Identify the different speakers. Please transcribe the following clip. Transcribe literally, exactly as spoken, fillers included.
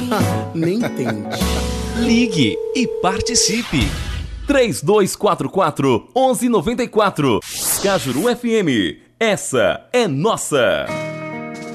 Speaker 1: Nem tente.
Speaker 2: Ligue e participe. três dois quatro quatro, um um nove quatro. Cajuru F M. Essa é nossa.